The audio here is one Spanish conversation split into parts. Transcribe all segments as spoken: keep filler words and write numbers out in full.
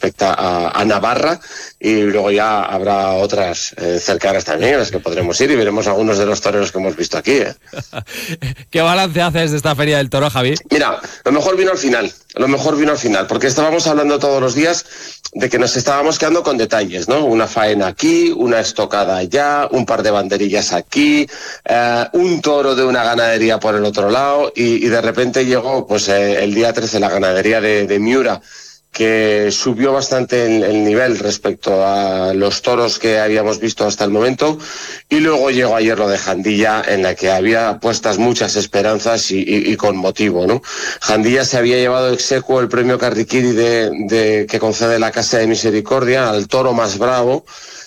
respecta a, a Navarra, y luego ya habrá otras eh, cercanas también a las que podremos ir y veremos algunos de los toreros que hemos visto aquí. ¿eh? ¿Qué balance haces de esta Feria del Toro, Javi? Mira, lo mejor vino al final, lo mejor vino al final, porque estábamos hablando todos los días de que nos estábamos quedando con detalles, ¿no? Una faena aquí, una estocada allá, un par de banderillas aquí, eh, un toro de una ganadería por el otro lado, y, y de repente llegó pues eh, el día trece la ganadería de, de Miura, que subió bastante el, el nivel respecto a los toros que habíamos visto hasta el momento, y luego llegó ayer lo de Jandilla, en la que había puestas muchas esperanzas y, y, y con motivo, ¿no? Jandilla se había llevado ex aequo el premio Carriquiri de, de, que concede la Casa de Misericordia al toro más bravo.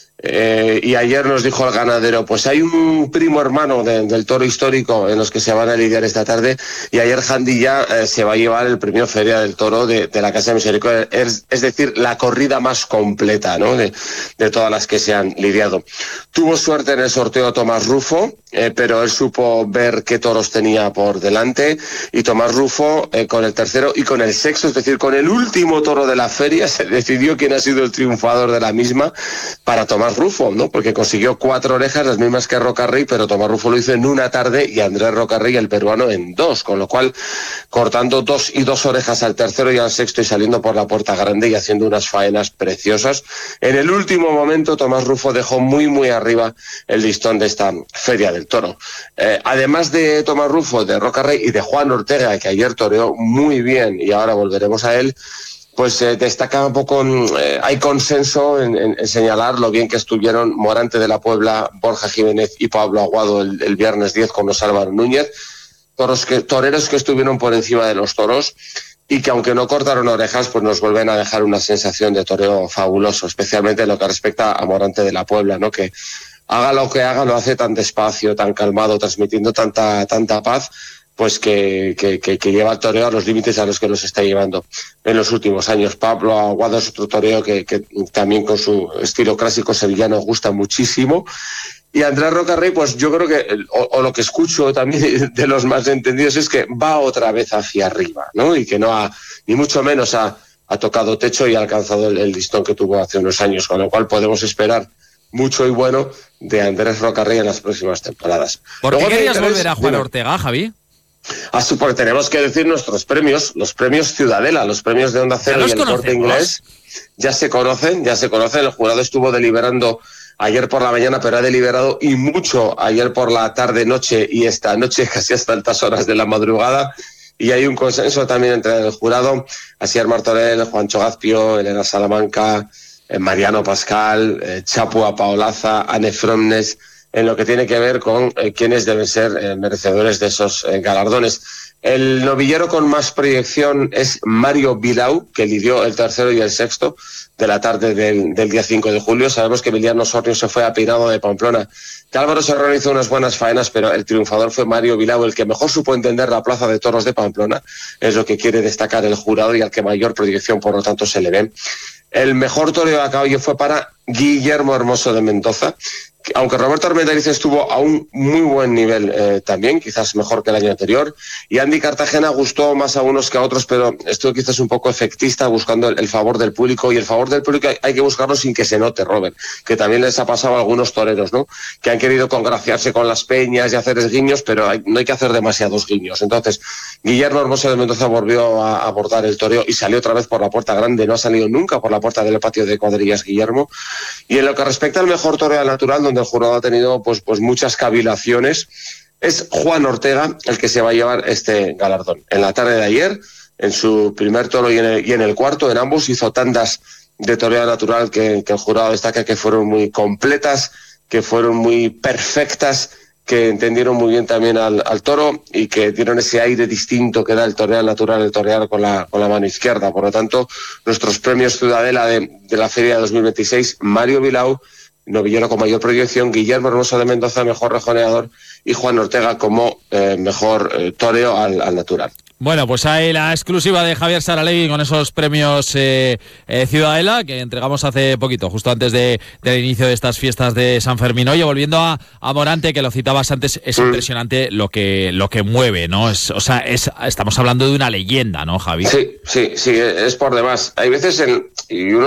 Eh, y ayer nos dijo el ganadero, pues hay un primo hermano de, del toro histórico en los que se van a lidiar esta tarde, y ayer Jandilla eh, se va a llevar el premio Feria del Toro de, de la Casa de Misericordia, es, es decir, la corrida más completa, ¿no? de, de todas las que se han lidiado. Tuvo suerte en el sorteo Tomás Rufo, eh, pero él supo ver qué toros tenía por delante, y Tomás Rufo eh, con el tercero y con el sexto, es decir, con el último toro de la feria, se decidió quién ha sido el triunfador de la misma para Tomás Rufo, ¿no? Porque consiguió cuatro orejas, las mismas que Rocarrey, pero Tomás Rufo lo hizo en una tarde y Andrés Rocarrey, el peruano, en dos, con lo cual cortando dos y dos orejas al tercero y al sexto y saliendo por la puerta grande y haciendo unas faenas preciosas. En el último momento Tomás Rufo dejó muy muy arriba el listón de esta Feria del Toro. Eh, además de Tomás Rufo, de Rocarrey y de Juan Ortega, que ayer toreó muy bien y ahora volveremos a él, pues eh, destaca un poco, eh, hay consenso en, en, en señalar lo bien que estuvieron Morante de la Puebla, Borja Jiménez y Pablo Aguado el, el viernes diez con los Álvaro Núñez, toros que, toreros que estuvieron por encima de los toros y que aunque no cortaron orejas, pues nos vuelven a dejar una sensación de toreo fabuloso, especialmente en lo que respecta a Morante de la Puebla, ¿no? Que haga lo que haga, lo hace tan despacio, tan calmado, transmitiendo tanta, tanta paz, pues que, que, que, que lleva el toreo a los límites a los que nos está llevando en los últimos años. Pablo Aguado es otro toreo que, que también con su estilo clásico sevillano gusta muchísimo. Y Andrés Rocarrey, pues yo creo que, o, o lo que escucho también de los más entendidos, es que va otra vez hacia arriba, ¿no? Y que no ha, ni mucho menos ha, ha tocado techo y ha alcanzado el, el listón que tuvo hace unos años, con lo cual podemos esperar mucho y bueno de Andrés Rocarrey en las próximas temporadas. ¿Por Luego qué querías interés, volver a Juan dime. Ortega, Javi? Ah, sí, porque tenemos que decir nuestros premios, los premios Ciudadela, los premios de Onda Cero y el Corte Inglés. Ya se conocen, ya se conocen. El jurado estuvo deliberando ayer por la mañana, pero ha deliberado y mucho ayer por la tarde, noche y esta noche, casi hasta altas horas de la madrugada. Y hay un consenso también entre el jurado, Asier Martorell, Juancho Gazpio, Elena Salamanca, eh, Mariano Pascal, eh, Chapu Apaolaza, Anne Fromnes, en lo que tiene que ver con eh, quiénes deben ser eh, merecedores de esos eh, galardones. El novillero con más proyección es Mario Vilau, que lidió el tercero y el sexto de la tarde del, del día cinco de julio. Sabemos que Emiliano Sornio se fue a Peinado de Pamplona, que Álvaro Serrano hizo unas buenas faenas, pero el triunfador fue Mario Vilau, el que mejor supo entender la plaza de toros de Pamplona, es lo que quiere destacar el jurado y al que mayor proyección, por lo tanto, se le ve. El mejor toreo a caballo fue para Guillermo Hermoso de Mendoza, aunque Roberto Armendariz estuvo a un muy buen nivel eh, también, quizás mejor que el año anterior, y Andy Cartagena gustó más a unos que a otros, pero esto quizás es un poco efectista, buscando el, el favor del público, y el favor del público hay, hay que buscarlo sin que se note, Robert, que también les ha pasado a algunos toreros, ¿no? Que han querido congraciarse con las peñas y hacer guiños, pero hay, no hay que hacer demasiados guiños. Entonces, Guillermo Hermoso de Mendoza volvió a abordar el toreo y salió otra vez por la puerta grande, no ha salido nunca por la puerta del patio de cuadrillas Guillermo. Y en lo que respecta al mejor toreo natural, donde el jurado ha tenido pues, pues muchas cavilaciones, es Juan Ortega el que se va a llevar este galardón. En la tarde de ayer, en su primer toro y en el, y en el cuarto, en ambos hizo tandas de toreo natural que, que el jurado destaca que fueron muy completas, que fueron muy perfectas, que entendieron muy bien también al, al toro y que dieron ese aire distinto que da el torear natural, el torear con la, con la mano izquierda. Por lo tanto, nuestros premios Ciudadela de, de la Feria de dos mil veintiséis, Mario Vilau, novillero con mayor proyección, Guillermo Hermoso de Mendoza, mejor rejoneador, y Juan Ortega como eh, mejor eh, toreo al, al natural. Bueno, pues hay la exclusiva de Javier Saralegui con esos premios eh, eh, Ciudadela que entregamos hace poquito, justo antes de, del inicio de estas fiestas de San Fermín. Oye, volviendo a, a Morante, que lo citabas antes, es mm. impresionante lo que lo que mueve, ¿no? Es, o sea, es, estamos hablando de una leyenda, ¿no, Javi? Sí, sí, sí, es por demás. Hay veces en... Y uno